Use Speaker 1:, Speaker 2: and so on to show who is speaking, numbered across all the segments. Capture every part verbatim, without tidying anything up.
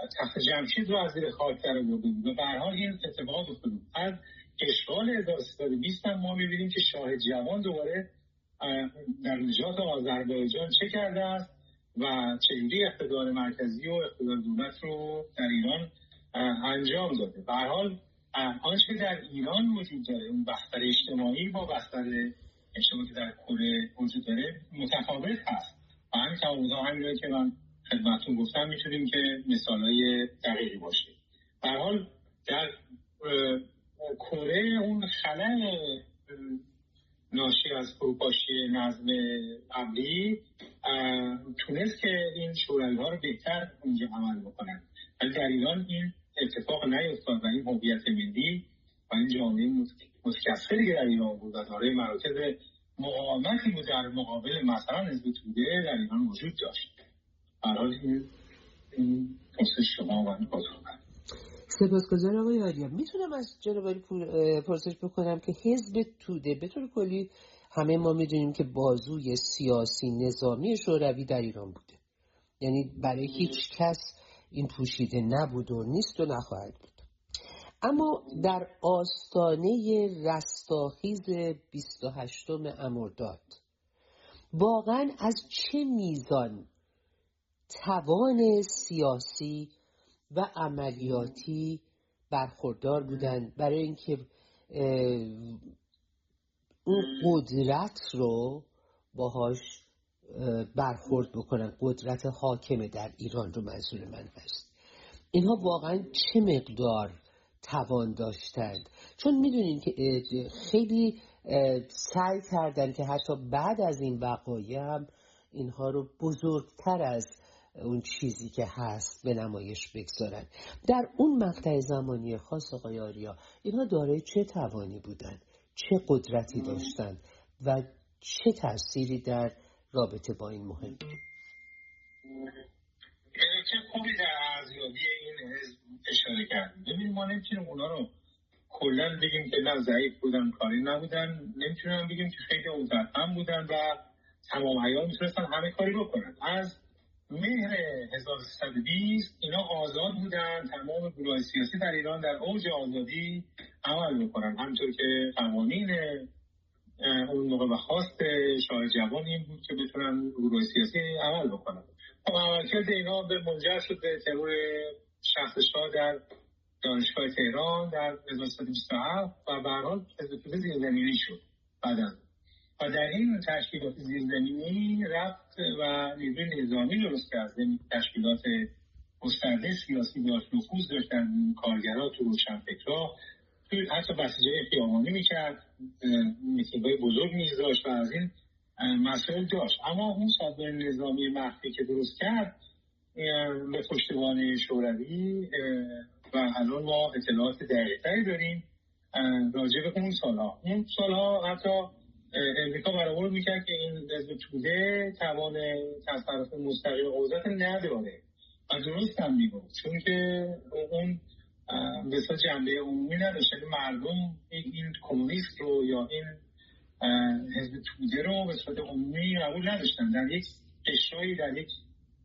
Speaker 1: تخت جمشید رو از زیر خاک در آورده بود و به هر حال این اتفاق افتاد. از اشغال هزار و سیصد و بیست هم ما می‌بینیم که شاه جوان دوباره در نجات آذربایجان چه کرده است و چجوری اقتدار مرکزی و اقتدار دولت رو در ایران انجام داده. به هر حال آنچه در ایران وجود داره، اون بستر اجتماعی با بستر اجتماعی که در کره وجود داره متفاوت هست و همین تمامزا همین که من خدمتتون گفتم میتونیم که مثالای دقیقی باشه. به هر حال در کره اون خلأ ناشی از فروپاشی نظم قبلی تونست که این شوروی ها رو بهتر اونجا عمل بکنن، ولی در ایران این اتفاق نیفتاد و این هویت ملی و این جامعه متکثری که در ایران بود و دارای مراکز مقاومتی بود در مقابل مثلا حزب توده در ایران وجود داشت. برای این این پرسش شما و این پاسخ من.
Speaker 2: سپاسگزارم آقای آریا. میتونم از جناب عالی پرسش بکنم که حزب توده به طور کلی همه ما میدونیم که بازوی سیاسی نظامی شوروی در ایران بوده، یعنی برای هیچ کس این پوشیده نبود و نیست و نخواهد بود. اما در آستانه رستاخیز بیست و هشتم مرداد واقعا از چه میزان توان سیاسی و عملیاتی برخوردار بودن برای اینکه اون قدرت رو باهاش برخورد بکنن، قدرت حاکم در ایران رو منظور من هست. اینها واقعا چه مقدار توان داشتند؟ چون میدونین که خیلی سعی کردن که حتی بعد از این وقایع هم اینها رو بزرگتر از اون چیزی که هست به نمایش بگذارن. در اون مقطع زمانی خاص آقای آریا اینها دارای چه توانی بودن، چه قدرتی داشتن و چه تأثیری در رابطه با این مهم؟
Speaker 1: چه خوبی در ارزیابی این حزب اشاره کردیم. ببین ما نمیتونیم اونا رو کلا بگیم که نه ضعیف بودن کاری نبودن، نمیتونیم بگیم که خیلی قدرتمند بودن و تمام عیار میتونستن همه کاری بکنن. از مهر هزار و سیصد و بیست اینا آزاد بودن، تمام گروه‌های سیاسی در ایران در اوج آزادی عمل بکنن، همونطور که قوانین اون موقع و خواست شاه جوان این بود که بتونن گروه سیاسی عمل بکنن. خب عملکرد اینا به منجر شد به ترور شخص شاه در دانشگاه تهران در هزار و سیصد و بیست و هفت و به هر حال حزب توده زیرزمینی شد بعداً. و در این تشکیلات زیرزمینی رفت و نیروی نظامی درست کرد، تشکیلات گسترده سیاسی داشت، نفوذ داشتن کارگرها تو روشنفکرها، توی حتی بسیجای خیابانی میکرد، میتینگ‌های بزرگ میذاشت و از این مسائل داشت. اما اون سازمان نظامی مخفی که درست کرد به پشتوانه شوروی و الان ما اطلاعات دقیق‌تری داریم راجع به اون سالها. اون سالها حتی امریکا برآورد میکرد که این حزب توده توان تصرف مستقیم قدرت نداره و درست هم میگفت، چون که اون بسیار جنبه عمومی نداشت. مردم این کمونیست رو یا این حزب توده رو به صورت عمومی قبول نداشتن. در یک قشری در یک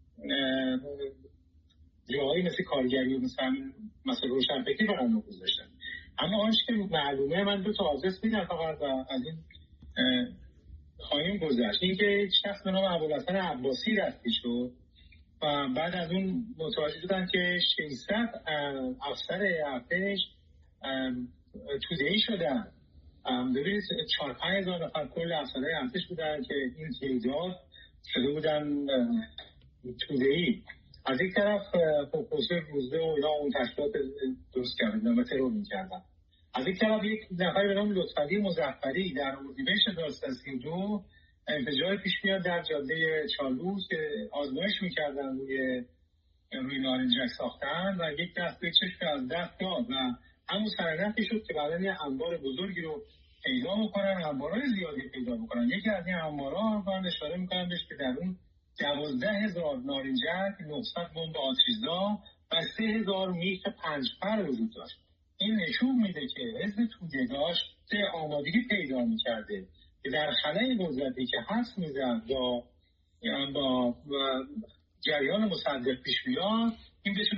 Speaker 1: جاهایی مثل کارگری و مثل مثل روشنفکری رو هم نفوذ داشتن. اما آنچه که معلومه، من دو تا آدرس میدم فقط و از این خواهیم گذشت. این که شخص به نام ابوالحسن عباسی دستگیر شد و بعد از اون متوجه شدن که ششصد افسر ارتش توده‌ای شدن. ببینید چهار پنج هزار نفر کل افسرهای ارتش بودن که این تعداد شده بودن توده‌ای. از یک طرف پروفسور روزبه و یا اون تشکیلات درست کردن و ترور می‌کردن. از یک طرف یک نفر به نام لطفعلی مظفری در اردیبهشت هزار و سیصد و سی و دو انفجار پیش میاد در جاده چالوس که آزمایش میکردن روی روی نارنجک ساختن و یک دست به چشم از دست داد و همون سرنخی شد که بعدن یه انبار بزرگی رو پیدا میکنن، انبارهای زیادی پیدا میکنن. یکی از این انبارها من اشاره میکنم بهش که در اون دوازده هزار نارنجک، نهصد بمب آتش‌زا و سه هزار میخ پنجپر وجود داشت. این نشون میده که حزب توده داشت آمادگی پیدا میکرده که در خلای قدرتی که هست میزد با با جریان مصدق پیش بیاد این بتونه